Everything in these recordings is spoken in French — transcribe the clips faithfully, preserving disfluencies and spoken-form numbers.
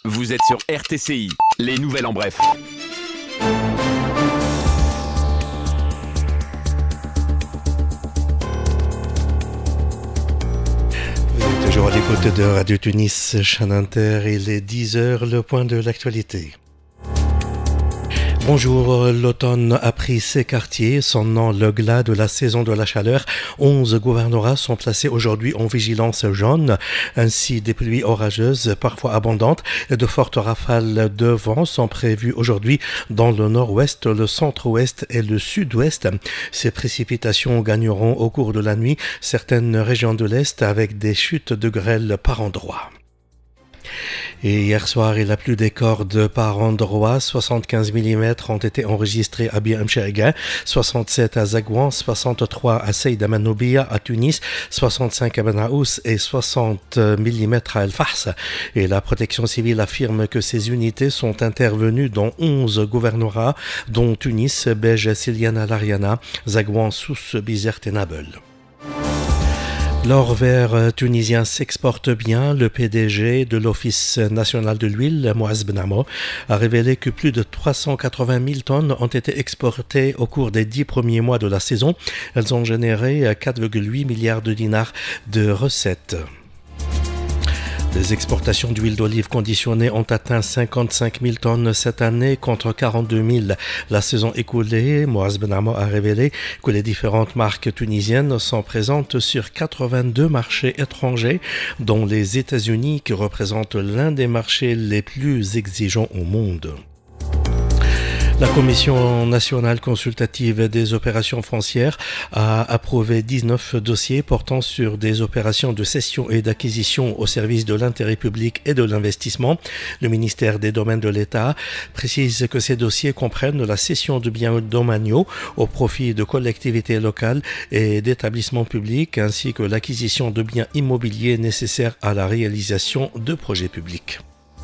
Vous êtes sur R T C I, les nouvelles en bref. Vous êtes toujours à l'écoute de Radio Tunis, chaîne Inter, il est dix heures, le point de l'actualité. Bonjour, l'automne a pris ses quartiers, son nom le glas de la saison de la chaleur. onze gouvernorats sont placés aujourd'hui en vigilance jaune. Ainsi, des pluies orageuses, parfois abondantes, et de fortes rafales de vent sont prévues aujourd'hui dans le nord-ouest, le centre-ouest et le sud-ouest. Ces précipitations gagneront au cours de la nuit certaines régions de l'est avec des chutes de grêle par endroits. Et hier soir, il a plu des cordes par endroits. soixante-quinze millimètres ont été enregistrés à Bir Mchaiga, soixante-sept à Zagouan, soixante-trois à Seyd Amanoubiya à Tunis, soixante-cinq à Benaous et soixante millimètres à El Fahs. Et la protection civile affirme que ces unités sont intervenues dans onze gouvernorats, dont Tunis, Béj, Siliana, Lariana, Zagouan, Sousse, Bizerte et Nabeul. L'or vert tunisien s'exporte bien. Le P D G de l'Office national de l'huile, Mouaz Benamo, a révélé que plus de trois cent quatre-vingt mille tonnes ont été exportées au cours des dix premiers mois de la saison. Elles ont généré quatre virgule huit milliards de dinars de recettes. Les exportations d'huile d'olive conditionnée ont atteint cinquante-cinq mille tonnes cette année contre quarante-deux mille la saison écoulée. Mouaz Benamo a révélé que les différentes marques tunisiennes sont présentes sur quatre-vingt-deux marchés étrangers, dont les États-Unis qui représentent l'un des marchés les plus exigeants au monde. La Commission nationale consultative des opérations foncières a approuvé dix-neuf dossiers portant sur des opérations de cession et d'acquisition au service de l'intérêt public et de l'investissement. Le ministère des Domaines de l'État précise que ces dossiers comprennent la cession de biens domaniaux au profit de collectivités locales et d'établissements publics, ainsi que l'acquisition de biens immobiliers nécessaires à la réalisation de projets publics.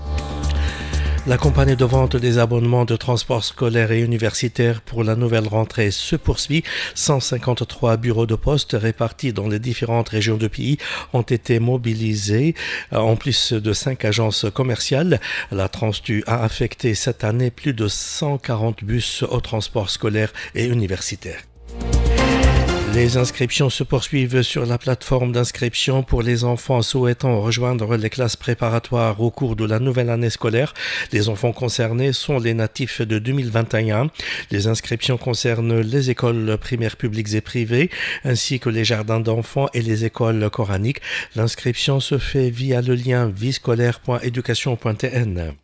La campagne de vente des abonnements de transport scolaire et universitaire pour la nouvelle rentrée se poursuit. cent cinquante-trois bureaux de poste répartis dans les différentes régions du pays ont été mobilisés, en plus de cinq agences commerciales. La Transtu a affecté cette année plus de cent quarante bus au transport scolaire et universitaire. Les inscriptions se poursuivent sur la plateforme d'inscription pour les enfants souhaitant rejoindre les classes préparatoires au cours de la nouvelle année scolaire. Les enfants concernés sont les natifs de deux mille vingt et un. Les inscriptions concernent les écoles primaires publiques et privées, ainsi que les jardins d'enfants et les écoles coraniques. L'inscription se fait via le lien viscolaire point éducation point t n.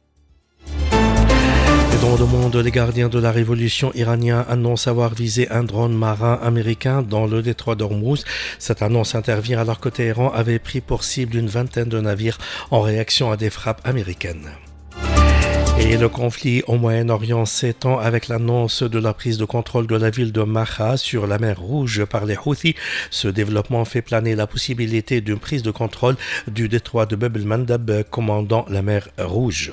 Dans le monde, les gardiens de la révolution iranienne annoncent avoir visé un drone marin américain dans le détroit d'Ormuz. Cette annonce intervient alors que Téhéran avait pris pour cible une vingtaine de navires en réaction à des frappes américaines. Et le conflit au Moyen-Orient s'étend avec l'annonce de la prise de contrôle de la ville de Maha sur la mer Rouge par les Houthis. Ce développement fait planer la possibilité d'une prise de contrôle du détroit de Bab el-Mandab commandant la mer Rouge.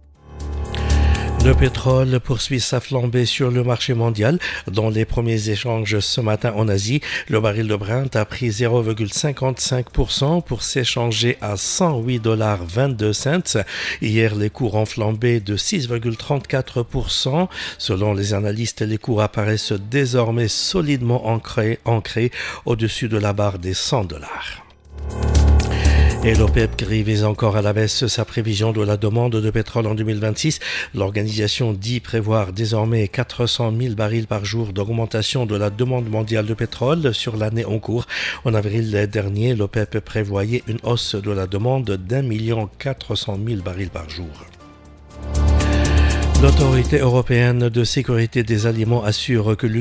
Le pétrole poursuit sa flambée sur le marché mondial. Dans les premiers échanges ce matin en Asie, le baril de Brent a pris zéro virgule cinquante-cinq pour cent pour s'échanger à cent huit dollars vingt-deux cents. Hier, les cours ont flambé de six virgule trente-quatre pour cent. Selon les analystes, les cours apparaissent désormais solidement ancrés, ancrés au-dessus de la barre des cent dollars. Et l'OPEP révise encore à la baisse sa prévision de la demande de pétrole en deux mille vingt-six. L'organisation dit prévoir désormais quatre cent mille barils par jour d'augmentation de la demande mondiale de pétrole sur l'année en cours. En avril dernier, l'OPEP prévoyait une hausse de la demande d'un million quatre cent mille barils par jour. L'Autorité européenne de sécurité des aliments assure que